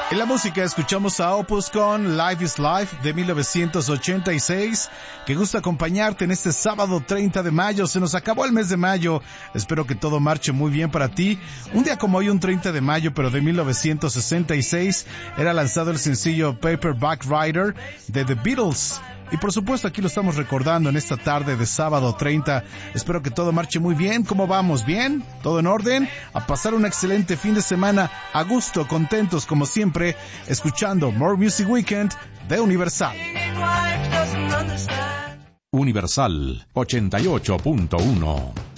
En la música escuchamos a Opus con Life is Life de 1986. Que gusta acompañarte en este sábado 30 de mayo. Se nos acabó el mes de mayo. Espero que todo marche muy bien para ti. Un día como hoy, un 30 de mayo, pero de 1966, era lanzado el sencillo Paperback Writer de The Beatles. Y por supuesto aquí lo estamos recordando en esta tarde de sábado 30. Espero que todo marche muy bien. ¿Cómo vamos? ¿Bien? ¿Todo en orden? A pasar un excelente fin de semana a gusto, contentos como siempre, escuchando More Music Weekend de Universal. Universal 88.1